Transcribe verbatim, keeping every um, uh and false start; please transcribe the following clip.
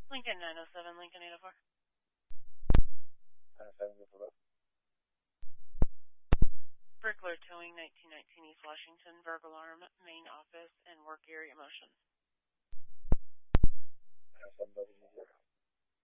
Lincoln nine oh seven, Lincoln eight oh four. nine oh seven, good for both. Brickler Towing, nineteen nineteen East Washington, Verb Alarm, main office, and work area motion. nine oh seven, both of you, zero.